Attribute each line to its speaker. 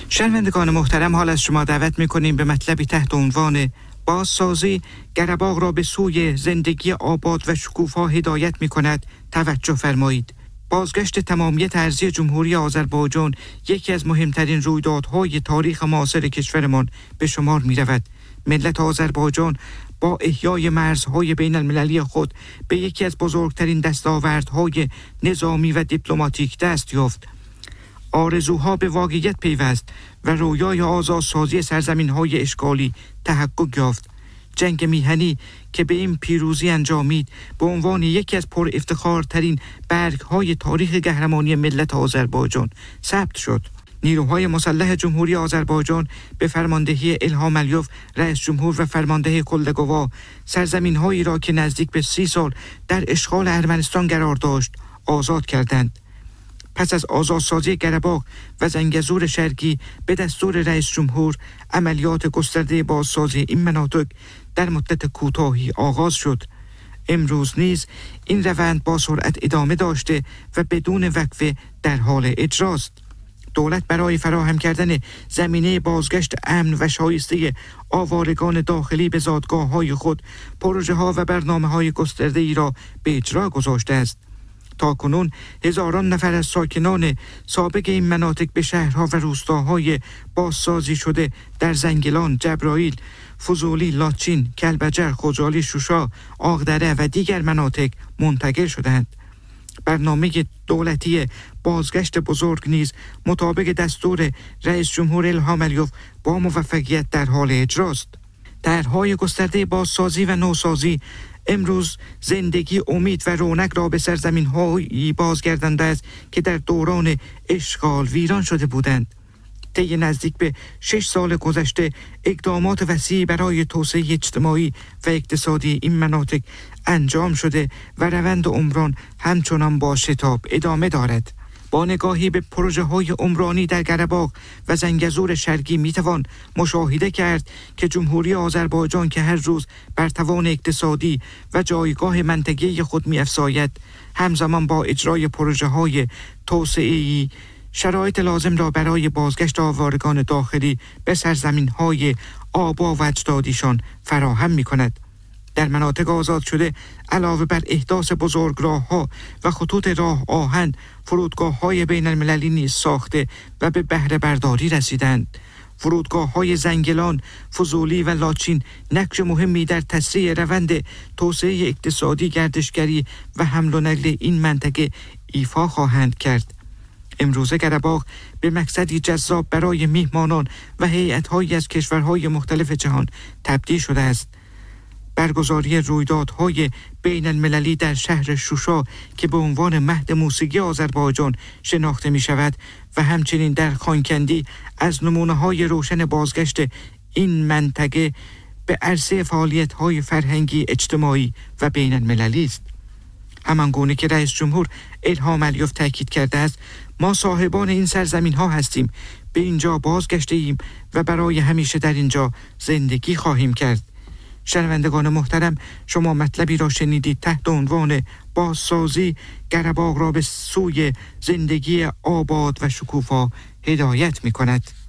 Speaker 1: شنوندگان محترم، حال از شما دعوت می‌کنیم به مطلبی تحت عنوان بازسازی قره‌باغ را به سوی زندگی آباد و شکوفا هدایت می‌کند توجه فرمایید. بازگشت تمامیت ارضی جمهوری آذربایجان یکی از مهمترین رویدادهای تاریخ معاصر کشورمان به شمار می‌رود. ملت آذربایجان با احیای مرزهای بین المللی خود به یکی از بزرگترین دستاوردهای نظامی و دیپلماتیک دست یافت. آرزوها به واقعیت پیوست و رویای آزادسازی سرزمین‌های اشغالی تحقق یافت. جنگ میهنی که به این پیروزی انجامید به عنوان یکی از پر افتخارترین برگ‌های تاریخ قهرمانی ملت آذربایجان ثبت شد. نیروهای مسلح جمهوری آذربایجان به فرماندهی الهام علیوف رئیس جمهور و فرمانده کل‌قوا سرزمین‌هایی را که نزدیک به 30 سال در اشغال ارمنستان قرار داشت آزاد کردند. پس از آزادسازی قره‌باغ و زنگزور شرقی به دستور رئیس جمهور عملیات گسترده بازسازی این مناطق در مدت کوتاهی آغاز شد. امروز نیز این روند با سرعت ادامه داشته و بدون وقفه در حال اجراست. دولت برای فراهم کردن زمینه بازگشت امن و شایسته آوارگان داخلی به زادگاه‌های خود پروژه‌ها و برنامه‌های گسترده‌ای را به اجرا گذاشته است. تاکنون هزاران نفر از ساکنان سابق این مناطق به شهرها و روستاهای بازسازی شده در زنگلان، جبرائیل، فضولی، لاچین، کلبجر، خوجالی، شوشا، آغدره و دیگر مناطق منتقل شدند. برنامه دولتی بازگشت بزرگ نیز مطابق دستور رئیس جمهور الهام علیوف با موفقیت در حال اجراست. طرح‌های گسترده بازسازی و نوسازی امروز زندگی، امید و رونق را به سرزمین‌هایی بازگردانده است که در دوران اشغال ویران شده بودند. طی نزدیک به 6 سال گذشته اقدامات وسیعی برای توسعه اجتماعی و اقتصادی این مناطق انجام شده و روند عمران همچنان با شتاب ادامه دارد. با نگاهی به پروژه‌های عمرانی در قره‌باغ و زنگزور شرقی میتوان مشاهده کرد که جمهوری آذربایجان که هر روز بر توان اقتصادی و جایگاه منطقه‌ای خود می‌افزاید، همزمان با اجرای پروژه‌های توسعه‌ای شرایط لازم را برای بازگشت آوارگان داخلی به سرزمین‌های آبا و اجدادیشان فراهم می‌کند. در مناطق آزاد شده علاوه بر احداث بزرگراه‌ها و خطوط راه آهن، فرودگاه‌های بین المللی نیز ساخته و به بهره برداری رسیدند. فرودگاه‌های زنگلان، فضولی و لاچین نقش مهمی در تسریع روند توسعه اقتصادی، گردشگری و حمل و نقل این منطقه ایفا خواهند کرد. امروزه قره‌باغ به مقصدی جذاب برای میهمانان و هیئت‌هایی از کشورهای مختلف جهان تبدیل شده است. برگزاری رویدادهای بین المللی در شهر شوشا که به عنوان مهد موسیقی آذربایجان شناخته می شود و همچنین در خانکندی از نمونه‌های روشن بازگشت این منطقه به عرصه فعالیت‌های فرهنگی، اجتماعی و بین المللی است. همانگونه که رئیس جمهور الهام علیوف تاکید کرده است، ما صاحبان این سرزمین‌ها هستیم، به اینجا بازگشته ایم و برای همیشه در اینجا زندگی خواهیم کرد. شنوندگان محترم، شما مطلبی را شنیدید تحت عنوان بازسازی قره‌باغ را به سوی زندگی آباد و شکوفا هدایت می کند.